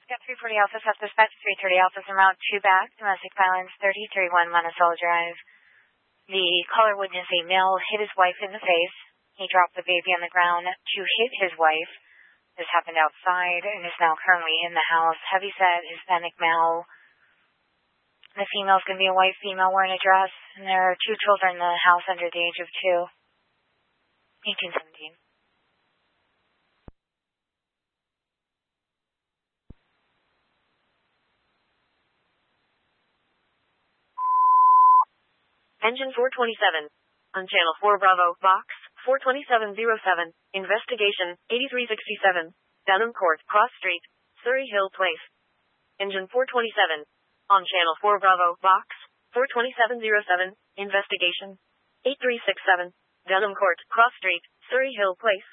Got 340 Alpha, South Dispatch, 330 Alpha, en route to back, domestic violence, 3031 Monticello Drive. The caller witnessed a male hit his wife in the face. He dropped the baby on the ground to hit his wife. This happened outside and is now currently in the house. Heavyset Hispanic male. The female's going to be a white female wearing a dress, and there are 2 children in the house under the age of 2. 1817. Engine 427. On Channel 4 Bravo, Box 42707. Investigation 8367. Dunham Court, Cross Street, Surrey Hill Place. Engine 427. On Channel 4 Bravo, Box 42707. Investigation 8367. Dunham Court, Cross Street, Surrey Hill Place.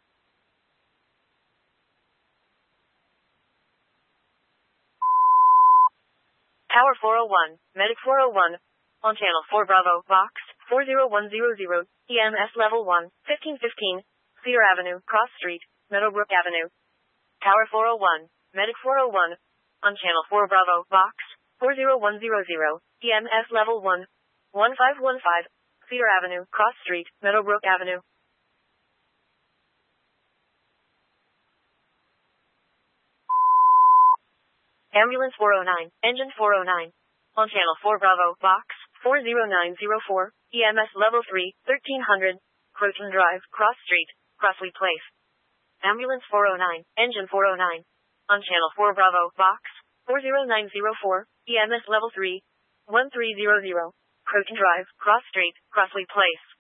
Tower 401, Medic 401. On Channel 4 Bravo, Box 40100, EMS Level 1, 1515, Cedar Avenue, Cross Street, Meadowbrook Avenue. Tower 401, Medic 401. On Channel 4 Bravo, Box 40100, EMS Level 1, 1515, Cedar Avenue, Cross Street, Meadowbrook Avenue. Ambulance 409, Engine 409. On Channel 4 Bravo, Box 40904, EMS Level 3, 1300, Croton Drive, Cross Street, Crossley Place. Ambulance 409, Engine 409. On Channel 4 Bravo, Box 40904, EMS Level 3, 1300, Croton Drive, Cross Street, Crossley Place.